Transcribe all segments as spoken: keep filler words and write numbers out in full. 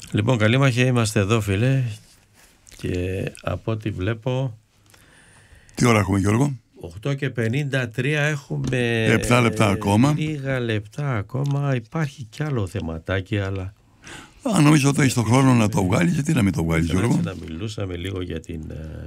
Λοιπόν, Καλήμαχε, είμαστε εδώ, φίλε. Και από ό,τι βλέπω. Τι ώρα έχουμε, Γιώργο? οκτώ και πενήντα τρία έχουμε. επτά λεπτά ακόμα. Λίγα λεπτά ακόμα. Υπάρχει κι άλλο θεματάκι, αλλά. Α, νομίζω ότι έχει τον χρόνο να το βγάλει. Γιατί να μην το βγάλει, Γιώργο? Να μιλούσαμε λίγο για την.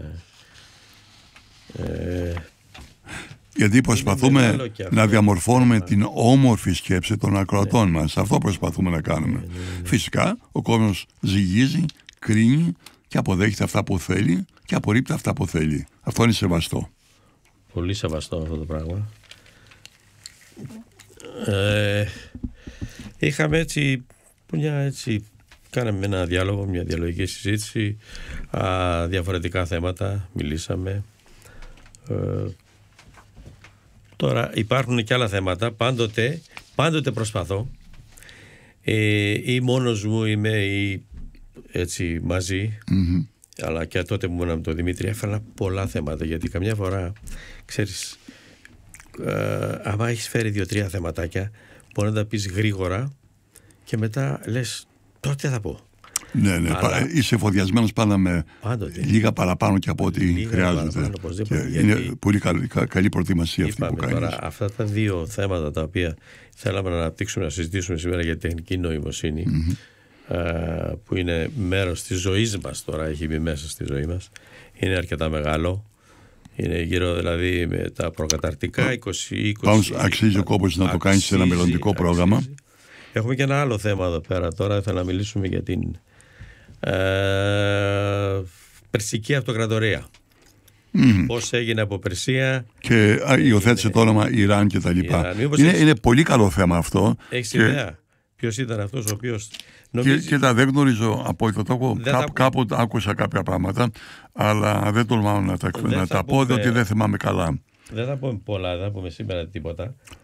Ε, γιατί προσπαθούμε να διαμορφώνουμε την όμορφη σκέψη των ακροατών ναι. μας. Αυτό προσπαθούμε να κάνουμε. Ναι, ναι, ναι. Φυσικά, ο κόσμος ζυγίζει, κρίνει και αποδέχεται αυτά που θέλει και απορρίπτει αυτά που θέλει. Αυτό είναι σεβαστό. Πολύ σεβαστό αυτό το πράγμα. Ε, είχαμε έτσι, μια έτσι, κάναμε ένα διάλογο, μια διαλογική συζήτηση, α, διαφορετικά θέματα, μιλήσαμε. Ε, τώρα υπάρχουν και άλλα θέματα, πάντοτε, πάντοτε προσπαθώ ε, ή μόνος μου είμαι ή έτσι μαζί, mm-hmm. αλλά και τότε που ήμουν με τον Δημήτρη έφερα πολλά θέματα, γιατί καμιά φορά ξέρεις ε, άμα έχεις φέρει δύο-τρία θεματάκια μπορεί να τα πεις γρήγορα και μετά λες τότε θα πω. Ναι, ναι, αλλά... είσαι εφοδιασμένος πάντα με πάντοτε. Λίγα παραπάνω και από ό,τι χρειάζεται. Είναι πολύ καλή, καλή προετοιμασία αυτή που κάνεις. Τώρα, αυτά τα δύο θέματα τα οποία θέλαμε να αναπτύξουμε, να συζητήσουμε σήμερα για τεχνική νοημοσύνη, mm-hmm. uh, που είναι μέρος της ζωής μας τώρα, έχει μπει μέσα στη ζωή μας, είναι αρκετά μεγάλο. Είναι γύρω δηλαδή με τα προκαταρτικά είκοσι είκοσι. Πάντως αξίζει ο κόπος να το κάνεις σε ένα μελλοντικό αξίζει. πρόγραμμα. Έχουμε και ένα άλλο θέμα εδώ πέρα τώρα, θέλω να μιλήσουμε για την Ε, Περσική Αυτοκρατορία. Mm. Πώς έγινε από Περσία και υιοθέτησε το όνομα Ιράν και τα λοιπά. Είναι, έχεις... είναι πολύ καλό θέμα αυτό. Έχεις και... ιδέα ποιος ήταν αυτός ο οποίος νομίζει... και, και τα δεν γνωρίζω από το τόπο. Κάπου, θα... κάπου άκουσα κάποια πράγματα, αλλά δεν τολμάω να τα, να τα πω, διότι δεν θυμάμαι καλά. Δεν θα πούμε πολλά, δεν θα πούμε σήμερα τίποτα.